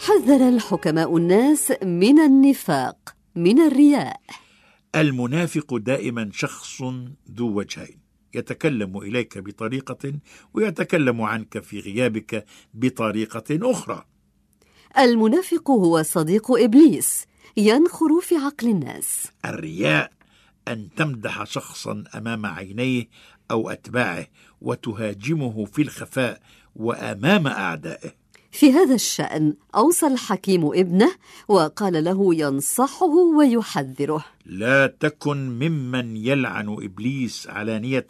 حذر الحكماء الناس من النفاق، من الرياء. المنافق دائما شخص ذو وجهين، يتكلم إليك بطريقة ويتكلم عنك في غيابك بطريقة أخرى. المنافق هو صديق إبليس، ينخر في عقل الناس. الرياء أن تمدح شخصا أمام عينيه أو أتباعه وتهاجمه في الخفاء وأمام أعدائه. في هذا الشأن أوصى الحكيم ابنه وقال له ينصحه ويحذره: لا تكن ممن يلعن إبليس علانية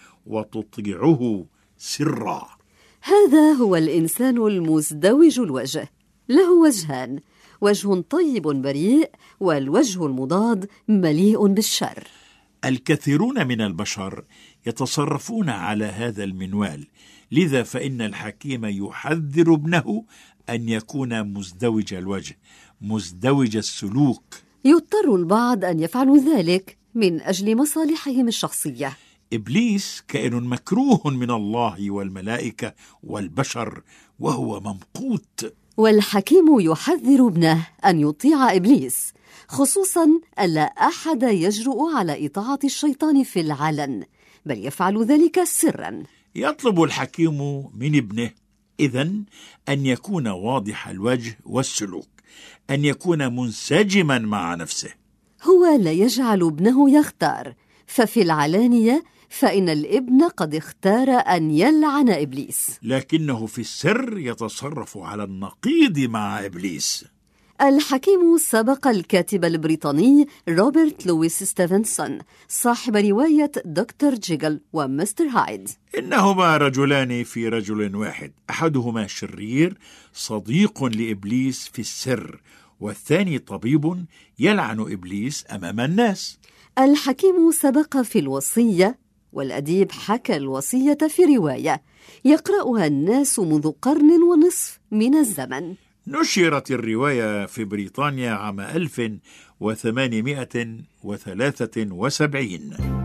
وتطيعه سرا. هذا هو الإنسان المزدوج الوجه، له وجهان، وجه طيب بريء، والوجه المضاد مليء بالشر. الكثيرون من البشر يتصرفون على هذا المنوال، لذا فإن الحكيم يحذر ابنه أن يكون مزدوج الوجه، مزدوج السلوك. يضطر البعض أن يفعلوا ذلك من أجل مصالحهم الشخصية. إبليس كائن مكروه من الله والملائكة والبشر، وهو ممقوت. والحكيم يحذر ابنه أن يطيع إبليس، خصوصا ألا أحد يجرؤ على إطاعة الشيطان في العلن، بل يفعل ذلك سرا. يطلب الحكيم من ابنه إذن أن يكون واضح الوجه والسلوك، أن يكون منسجما مع نفسه. هو لا يجعل ابنه يختار، ففي العلانية فإن الابن قد اختار أن يلعن إبليس، لكنه في السر يتصرف على النقيض مع إبليس. الحكيم سبق الكاتب البريطاني روبرت لويس ستيفنسون صاحب رواية دكتور جيجل ومستر هايد. إنهما رجلان في رجل واحد، أحدهما شرير صديق لإبليس في السر، والثاني طبيب يلعن إبليس أمام الناس. الحكيم سبق في الوصية، والأديب حكى الوصية في رواية يقرأها الناس منذ قرن ونصف من الزمن. نشرت الرواية في بريطانيا عام 1873.